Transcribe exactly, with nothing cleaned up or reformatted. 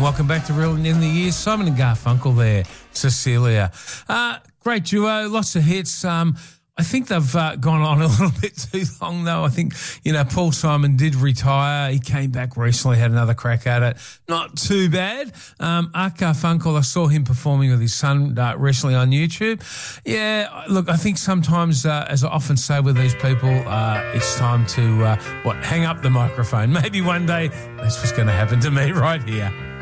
welcome back to Reeling in the Years. Simon and Garfunkel there, Cecilia. Uh, great duo, lots of hits. Um, I think they've uh, gone on a little bit too long, though. I think, you know, Paul Simon did retire. He came back recently, had another crack at it. Not too bad. Um, Art Garfunkel, I saw him performing with his son uh, recently on YouTube. Yeah, look, I think sometimes, uh, as I often say with these people, uh, it's time to, uh, what, hang up the microphone. Maybe one day that's what's going to happen to me right here.